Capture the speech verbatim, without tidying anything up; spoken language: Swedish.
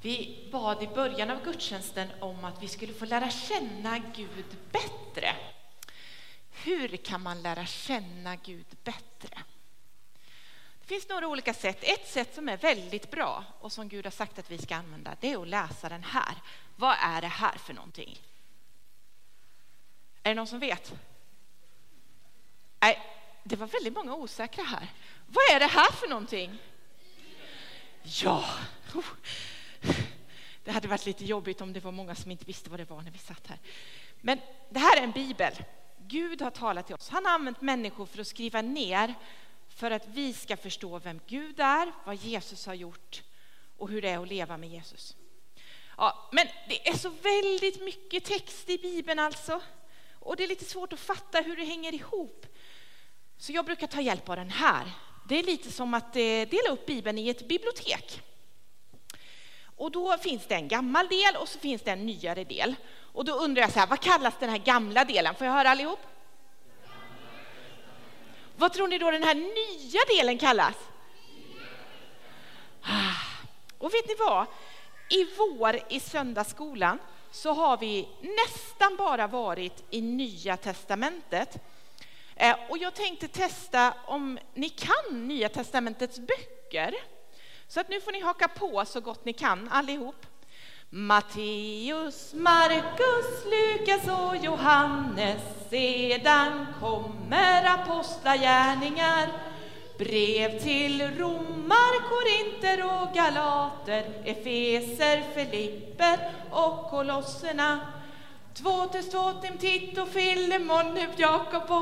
Vi bad i början av gudstjänsten om att vi skulle få lära känna Gud bättre. Hur kan man lära känna Gud bättre? Det finns några olika sätt. Ett sätt som är väldigt bra och som Gud har sagt att vi ska använda, det är att läsa den här. Vad är det här för någonting? Är det någon som vet? Nej, det var väldigt många osäkra här. Vad är det här för någonting? Ja, det hade varit lite jobbigt om det var många som inte visste vad det var när vi satt här. Men det här är en bibel. Gud har talat till oss. Han har använt människor för att skriva ner för att vi ska förstå vem Gud är, vad Jesus har gjort och hur det är att leva med Jesus. Ja, men det är så väldigt mycket text i Bibeln alltså. Och det är lite svårt att fatta hur det hänger ihop. Så jag brukar ta hjälp av den här. Det är lite som att dela upp Bibeln i ett bibliotek. Och då finns det en gammal del och så finns det en nyare del. Och då undrar jag så här, vad kallas den här gamla delen? Får jag höra allihop? Vad tror ni då den här nya delen kallas? Och vet ni vad? I vår i söndagsskolan så har vi nästan bara varit i Nya testamentet. Och jag tänkte testa om ni kan Nya testamentets böcker. Så att nu får ni haka på så gott ni kan allihop. Matteus, Markus, Lukas och Johannes. Sedan kommer apostlagärningar. Brev till Romar, Korinter och Galater. Efeser, Filipper och Kolosserna. Två till två, Tim, Titt och Filemon, Jakob och